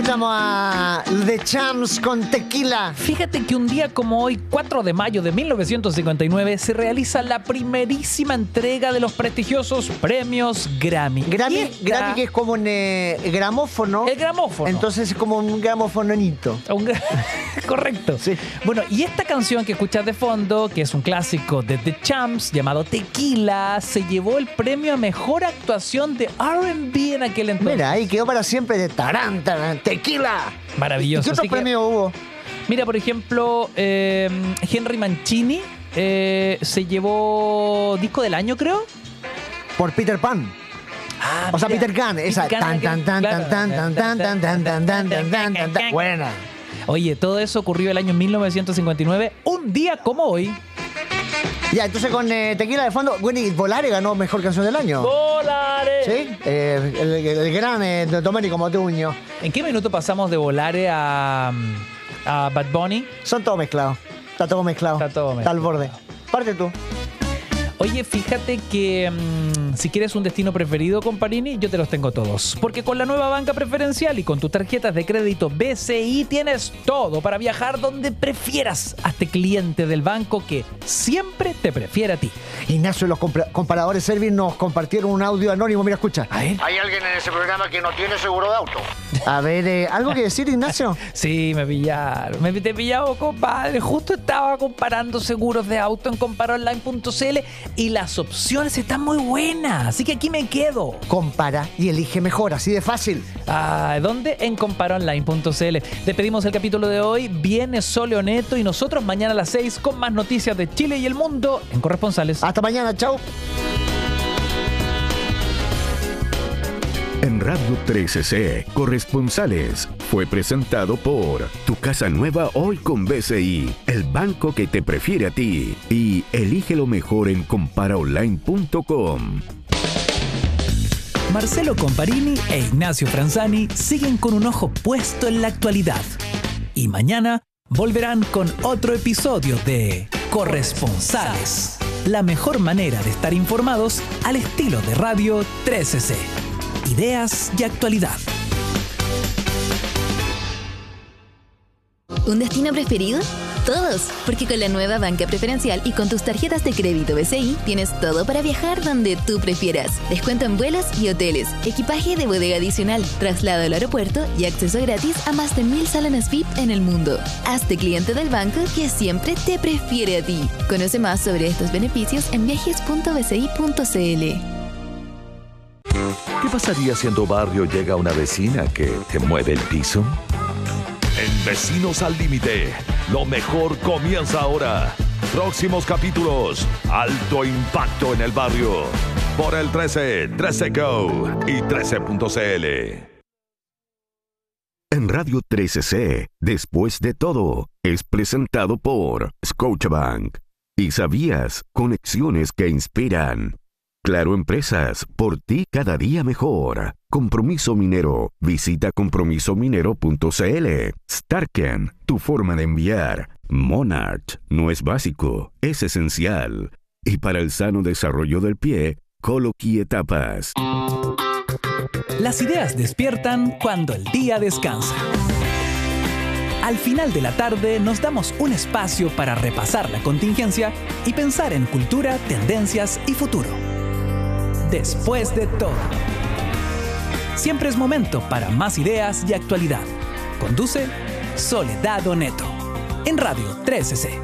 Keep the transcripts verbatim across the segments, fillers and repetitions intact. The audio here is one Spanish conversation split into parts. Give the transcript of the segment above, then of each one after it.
escuchamos a The Champs con Tequila. Fíjate que un día como hoy, cuatro de mayo de mil novecientos cincuenta y nueve, se realiza la primerísima entrega de los prestigiosos premios Grammy. Grammy, Esta... Grammy que es como un eh, gramófono. El gramófono. Entonces es como un gramofononito. Un gra... Correcto. Sí. Bueno, y esta canción que escuchas de fondo, que es un clásico de The Champs llamado Tequila, se llevó el premio a mejor actuación de R and B en aquel entonces. Mira, ahí quedó para siempre de tarán, tarán, Tequila. Maravilloso. ¿Y qué otro Así que, premio hubo? mira, por ejemplo, eh, Henry Mancini eh, se llevó disco del año, creo. Por Peter Pan. Ah, O sea, mira, Peter Gunn. Esa. Peter Tan, Gunn, tan, tan, claro. tan, tan, tan, tan, tan, tan, tan, tan, tan, tan, tan. Buena. Oye, todo eso ocurrió el año mil novecientos cincuenta y nueve, un día como hoy. Ya, entonces con eh, Tequila de fondo, bueno, y Volare ganó Mejor Canción del Año. ¡Volare! ¿Sí? Eh, el, el gran eh, Domenico Modugno. ¿En qué minuto pasamos de Volare a, a Bad Bunny? Son todos mezclados. Está todo mezclado. Está todo Está al mezclado. borde. Parte tú. Oye, fíjate que mmm, si quieres un destino preferido, Comparini, yo te los tengo todos. Porque con la nueva banca preferencial y con tus tarjetas de crédito B C I tienes todo para viajar donde prefieras. Hazte cliente del banco que siempre te prefiere a ti. Ignacio, los compra- comparadores Service nos compartieron un audio anónimo. Mira, escucha. A ver. Hay alguien en ese programa que no tiene seguro de auto. A ver, eh, ¿algo que decir, Ignacio? Sí, me pillaron. Me te pillado, compadre. Justo estaba comparando seguros de auto en comparo online punto c l y las opciones están muy buenas. Así que aquí me quedo. Compara y elige mejor, así de fácil. Ah, ¿dónde? En comparo online punto c l. Despedimos el capítulo de hoy. Viene Sole Oneto y nosotros mañana a las seis con más noticias de Chile y el mundo en Corresponsales. Hasta mañana, chau. En Radio trece C, Corresponsales, fue presentado por Tu Casa Nueva Hoy con B C I, el banco que te prefiere a ti. Y elige lo mejor en compara online punto com. Marcelo Comparini e Ignacio Franzani siguen con un ojo puesto en la actualidad. Y mañana volverán con otro episodio de Corresponsales, la mejor manera de estar informados al estilo de Radio trece C. Ideas y actualidad. ¿Un destino preferido? Todos, porque con la nueva banca preferencial y con tus tarjetas de crédito B C I tienes todo para viajar donde tú prefieras. Descuento en vuelos y hoteles, equipaje de bodega adicional, traslado al aeropuerto y acceso gratis a más de mil salones V I P en el mundo. Hazte cliente del banco que siempre te prefiere a ti. Conoce más sobre estos beneficios en viajes punto b c i punto c l. ¿Qué pasaría si en tu barrio llega una vecina que te mueve el piso? En Vecinos al Límite, lo mejor comienza ahora. Próximos capítulos, alto impacto en el barrio. Por el trece, trece Go y trece punto c l. En Radio trece C, Después de todo, es presentado por Scotiabank. ¿Y sabías? Conexiones que inspiran. Claro Empresas, por ti cada día mejor. Compromiso Minero, visita compromiso minero punto c l. Starken, tu forma de enviar. Monarch, no es básico, es esencial. Y para el sano desarrollo del pie, Coloqui Etapas. Las ideas despiertan cuando el día descansa. Al final de la tarde nos damos un espacio para repasar la contingencia y pensar en cultura, tendencias y futuro. Después de todo. Siempre es momento para más ideas y actualidad. Conduce Soledad Oneto en Radio trece C.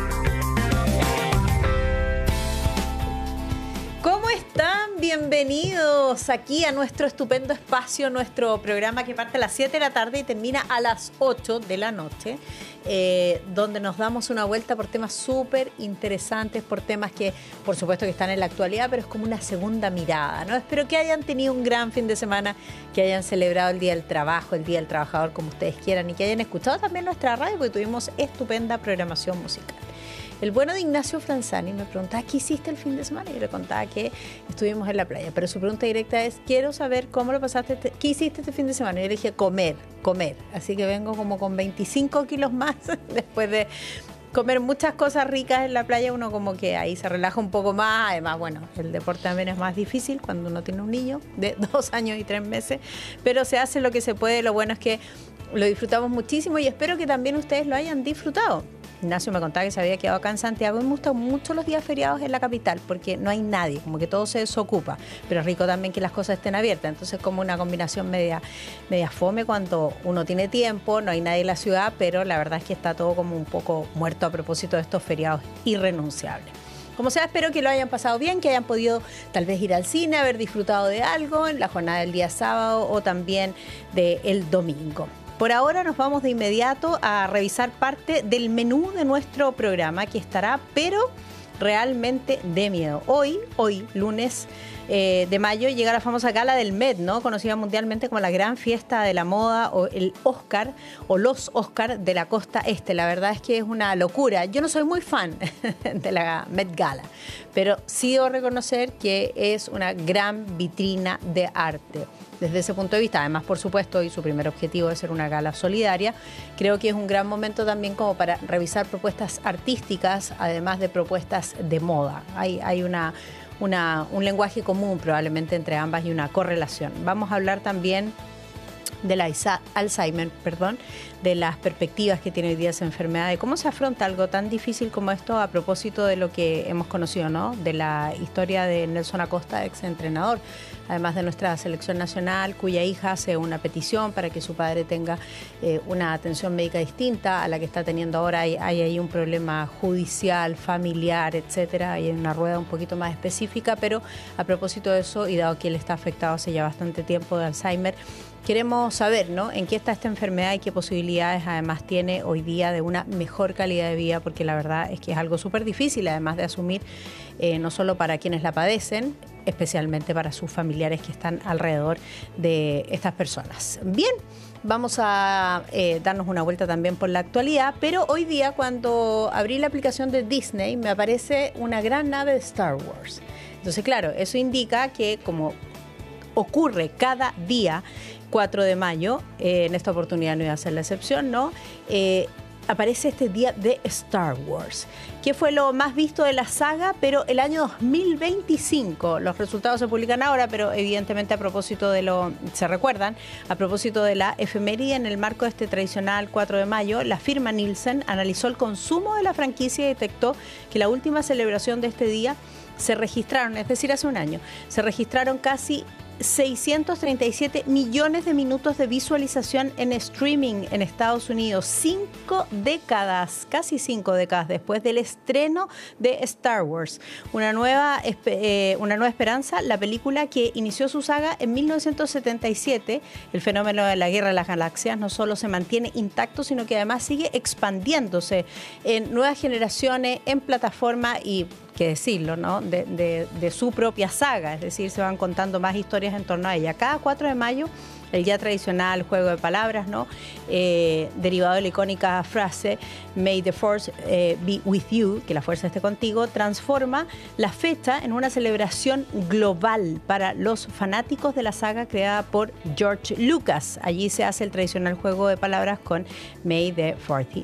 ¿Cómo están? Bienvenidos aquí a nuestro estupendo espacio, nuestro programa que parte a las siete de la tarde y termina a las ocho de la noche, eh, donde nos damos una vuelta por temas súper interesantes, por temas que por supuesto que están en la actualidad, pero es como una segunda mirada, ¿no? Espero que hayan tenido un gran fin de semana, que hayan celebrado el Día del Trabajo, el Día del Trabajador, como ustedes quieran, y que hayan escuchado también nuestra radio, porque tuvimos estupenda programación musical. El bueno de Ignacio Franzani me preguntaba ¿qué hiciste el fin de semana? Y le contaba que estuvimos en la playa. Pero su pregunta directa es, quiero saber cómo lo pasaste, este, ¿qué hiciste este fin de semana? Y yo le dije, comer, comer. Así que vengo como con veinticinco kilos más después de comer muchas cosas ricas en la playa, uno como que ahí se relaja un poco más. Además, bueno, el deporte también es más difícil cuando uno tiene un niño de dos años y tres meses, pero se hace lo que se puede. Lo bueno es que lo disfrutamos muchísimo y espero que también ustedes lo hayan disfrutado. Ignacio me contaba que se había quedado acá en Santiago y me gustan mucho los días feriados en la capital porque no hay nadie, como que todo se desocupa, pero es rico también que las cosas estén abiertas, entonces como una combinación media, media fome cuando uno tiene tiempo, no hay nadie en la ciudad, pero la verdad es que está todo como un poco muerto a propósito de estos feriados irrenunciables. Como sea, espero que lo hayan pasado bien, que hayan podido tal vez ir al cine, haber disfrutado de algo en la jornada del día sábado o también del domingo. Por ahora nos vamos de inmediato a revisar parte del menú de nuestro programa que estará, pero realmente de miedo. Hoy, hoy, lunes eh, de mayo, llega la famosa gala del Met, ¿no? Conocida mundialmente como la gran fiesta de la moda o el Oscar o los Oscar de la costa este. La verdad es que es una locura. Yo no soy muy fan de la Met Gala, pero sí debo reconocer que es una gran vitrina de arte. Desde ese punto de vista, además, por supuesto, y su primer objetivo es ser una gala solidaria, creo que es un gran momento también como para revisar propuestas artísticas, además de propuestas de moda. Hay, hay una, una, un lenguaje común probablemente entre ambas y una correlación. Vamos a hablar también de la Alzheimer, perdón, de las perspectivas que tiene hoy día esa enfermedad, de cómo se afronta algo tan difícil como esto a propósito de lo que hemos conocido, ¿no? De la historia de Nelson Acosta, ex entrenador, además de nuestra selección nacional, cuya hija hace una petición para que su padre tenga eh, una atención médica distinta a la que está teniendo ahora. Hay, hay ahí un problema judicial, familiar, etcétera. Hay una rueda un poquito más específica, pero a propósito de eso, y dado que él está afectado hace ya bastante tiempo de Alzheimer, queremos saber, ¿no?, en qué está esta enfermedad y qué posibilidades además tiene hoy día de una mejor calidad de vida, porque la verdad es que es algo súper difícil, además de asumir, eh, no solo para quienes la padecen, especialmente para sus familiares que están alrededor de estas personas. Bien, vamos a eh, darnos una vuelta también por la actualidad, pero hoy día cuando abrí la aplicación de Disney me aparece una gran nave de Star Wars. Entonces, claro, eso indica que como ocurre cada día cuatro de mayo, eh, en esta oportunidad no iba a ser la excepción, ¿no? Eh, aparece este día de Star Wars, que fue lo más visto de la saga, pero el año dos mil veinticinco, los resultados se publican ahora, pero evidentemente a propósito de lo, se recuerdan, a propósito de la efeméride en el marco de este tradicional cuatro de mayo, la firma Nielsen analizó el consumo de la franquicia y detectó que la última celebración de este día se registraron, es decir, hace un año, se registraron casi seiscientos treinta y siete millones de minutos de visualización en streaming en Estados Unidos, cinco décadas, casi cinco décadas después del estreno de Star Wars, una nueva, eh, una nueva esperanza, la película que inició su saga en mil novecientos setenta y siete. El fenómeno de la Guerra de las Galaxias no solo se mantiene intacto, sino que además sigue expandiéndose en nuevas generaciones, en plataforma y que decirlo, ¿no?, de, de, de su propia saga, es decir, se van contando más historias en torno a ella. Cada cuatro de mayo, el ya tradicional juego de palabras, ¿no?, eh, derivado de la icónica frase May the Force eh, be with you, que la fuerza esté contigo, transforma la fecha en una celebración global para los fanáticos de la saga creada por George Lucas. Allí se hace el tradicional juego de palabras con May the Force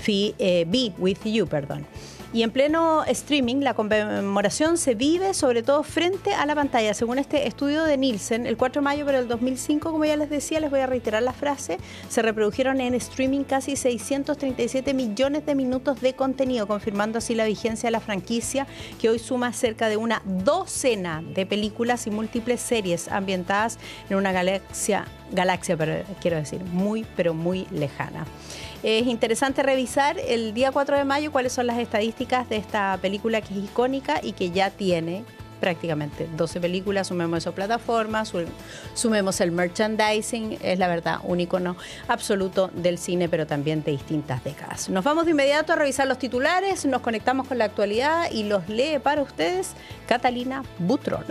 eh, be with you, perdón. Y en pleno streaming, la conmemoración se vive sobre todo frente a la pantalla. Según este estudio de Nielsen, el cuatro de mayo pero el dos mil cinco, como ya les decía, les voy a reiterar la frase, se reprodujeron en streaming casi seiscientos treinta y siete millones de minutos de contenido, confirmando así la vigencia de la franquicia, que hoy suma cerca de una docena de películas y múltiples series ambientadas en una galaxia, galaxia, pero quiero decir, muy, pero muy lejana. Es interesante revisar el día cuatro de mayo cuáles son las estadísticas de esta película que es icónica y que ya tiene prácticamente doce películas, sumemos eso plataformas, sumemos el merchandising, es la verdad un icono absoluto del cine, pero también de distintas décadas. Nos vamos de inmediato a revisar los titulares, nos conectamos con la actualidad y los lee para ustedes Catalina Butrón.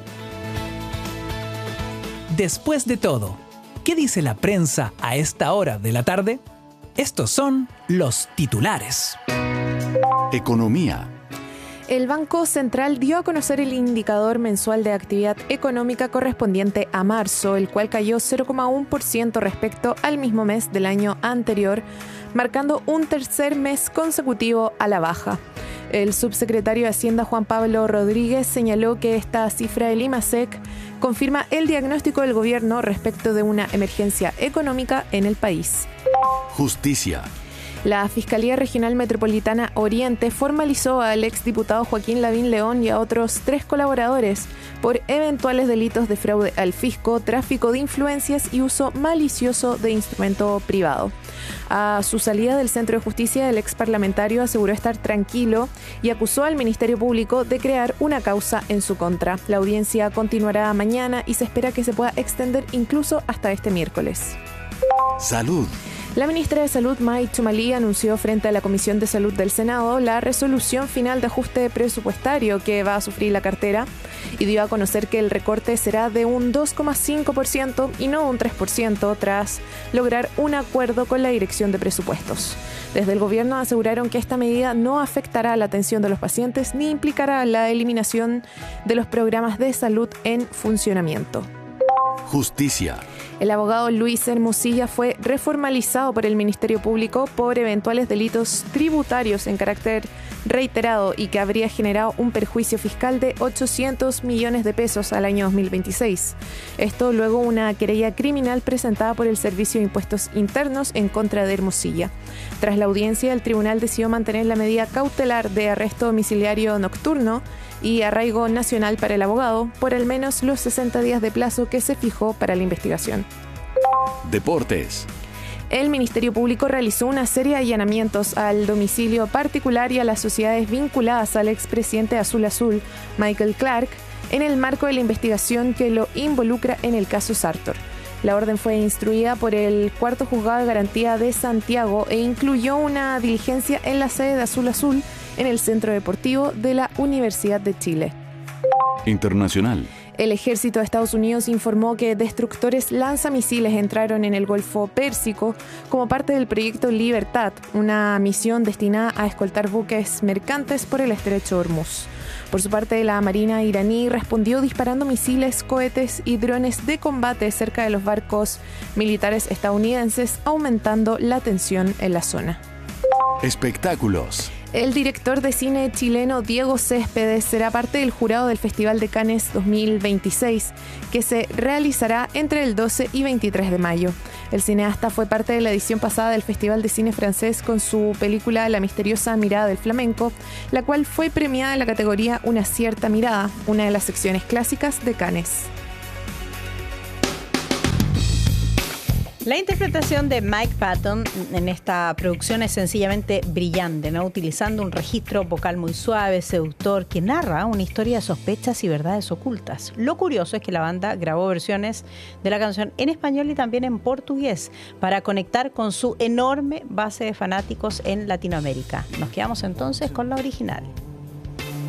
Después de todo, ¿qué dice la prensa a esta hora de la tarde? Estos son los titulares. Economía. El Banco Central dio a conocer el indicador mensual de actividad económica correspondiente a marzo, el cual cayó cero coma uno por ciento respecto al mismo mes del año anterior, marcando un tercer mes consecutivo a la baja. El subsecretario de Hacienda Juan Pablo Rodríguez señaló que esta cifra del IMASEC confirma el diagnóstico del gobierno respecto de una emergencia económica en el país. Justicia. La Fiscalía Regional Metropolitana Oriente formalizó al exdiputado Joaquín Lavín León y a otros tres colaboradores por eventuales delitos de fraude al fisco, tráfico de influencias y uso malicioso de instrumento privado. A su salida del Centro de Justicia, el exparlamentario aseguró estar tranquilo y acusó al Ministerio Público de crear una causa en su contra. La audiencia continuará mañana y se espera que se pueda extender incluso hasta este miércoles. Salud. La ministra de Salud, May Tchumali, anunció frente a la Comisión de Salud del Senado la resolución final de ajuste presupuestario que va a sufrir la cartera y dio a conocer que el recorte será de un dos coma cinco por ciento y no un tres por ciento tras lograr un acuerdo con la Dirección de Presupuestos. Desde el gobierno aseguraron que esta medida no afectará la atención de los pacientes ni implicará la eliminación de los programas de salud en funcionamiento. Justicia. El abogado Luis Hermosilla fue reformalizado por el Ministerio Público por eventuales delitos tributarios en carácter reiterado y que habría generado un perjuicio fiscal de ochocientos millones de pesos al año dos mil veintiséis. Esto luego una querella criminal presentada por el Servicio de Impuestos Internos en contra de Hermosilla. Tras la audiencia, el tribunal decidió mantener la medida cautelar de arresto domiciliario nocturno y arraigo nacional para el abogado por al menos los sesenta días de plazo que se fijó para la investigación. Deportes. El Ministerio Público realizó una serie de allanamientos al domicilio particular y a las sociedades vinculadas al expresidente de Azul Azul, Michael Clark, en el marco de la investigación que lo involucra en el caso Sartor. La orden fue instruida por el Cuarto Juzgado de Garantía de Santiago e incluyó una diligencia en la sede de Azul Azul en el Centro Deportivo de la Universidad de Chile. Internacional. El ejército de Estados Unidos informó que destructores lanzamisiles entraron en el Golfo Pérsico como parte del proyecto Libertad, una misión destinada a escoltar buques mercantes por el estrecho Hormuz. Por su parte, la Marina iraní respondió disparando misiles, cohetes y drones de combate cerca de los barcos militares estadounidenses, aumentando la tensión en la zona. Espectáculos. El director de cine chileno Diego Céspedes será parte del jurado del Festival de Cannes dos mil veintiséis, que se realizará entre el doce y veintitrés de mayo. El cineasta fue parte de la edición pasada del Festival de Cine francés con su película La misteriosa mirada del flamenco, la cual fue premiada en la categoría Una cierta mirada, una de las secciones clásicas de Cannes. La interpretación de Mike Patton en esta producción es sencillamente brillante, ¿no? Utilizando un registro vocal muy suave, seductor, que narra una historia de sospechas y verdades ocultas. Lo curioso es que la banda grabó versiones de la canción en español y también en portugués para conectar con su enorme base de fanáticos en Latinoamérica. Nos quedamos entonces con la original.